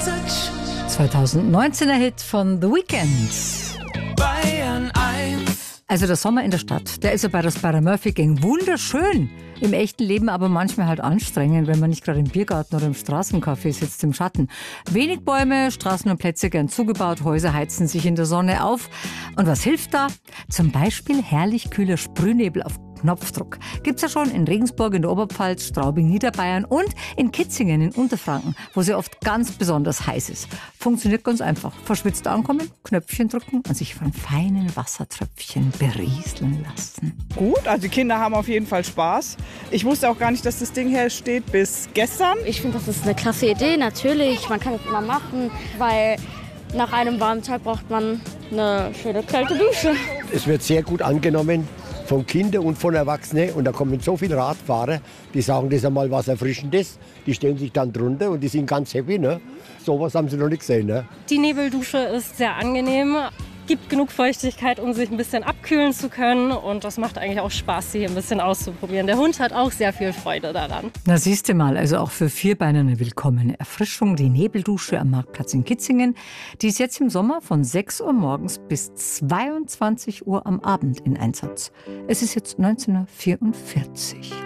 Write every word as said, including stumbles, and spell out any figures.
zweitausendneunzehner Hit von The Weeknd. Bayern eins. Also der Sommer in der Stadt, der ist ja bei der Spider-Murphy-Gang wunderschön. Im echten Leben aber manchmal halt anstrengend, wenn man nicht gerade im Biergarten oder im Straßencafé sitzt im Schatten. Wenig Bäume, Straßen und Plätze gern zugebaut, Häuser heizen sich in der Sonne auf. Und was hilft da? Zum Beispiel herrlich kühler Sprühnebel auf Knopfdruck. Gibt's ja schon in Regensburg in der Oberpfalz, Straubing, Niederbayern und in Kitzingen in Unterfranken, wo sie oft ganz besonders heiß ist. Funktioniert ganz einfach. Verschwitzt ankommen, Knöpfchen drücken und sich von feinen Wassertröpfchen berieseln lassen. Gut, also die Kinder haben auf jeden Fall Spaß. Ich wusste auch gar nicht, dass das Ding hier steht bis gestern. Ich finde, das ist eine klasse Idee, natürlich. Man kann es immer machen, weil nach einem warmen Tag braucht man eine schöne kalte Dusche. Es wird sehr gut angenommen von Kindern und von Erwachsenen. Und da kommen so viele Radfahrer, die sagen, das ist einmal was Erfrischendes. Die stellen sich dann drunter und die sind ganz happy. Ne? So was haben sie noch nicht gesehen. Ne? Die Nebeldusche ist sehr angenehm, gibt genug Feuchtigkeit, um sich ein bisschen abkühlen zu können. Und das macht eigentlich auch Spaß, sie hier ein bisschen auszuprobieren. Der Hund hat auch sehr viel Freude daran. Na siehst du mal, also auch für Vierbeiner eine willkommene Erfrischung. Die Nebeldusche am Marktplatz in Kitzingen, die ist jetzt im Sommer von sechs Uhr morgens bis zweiundzwanzig Uhr am Abend in Einsatz. Es ist jetzt neunzehnhundertvierundvierzig.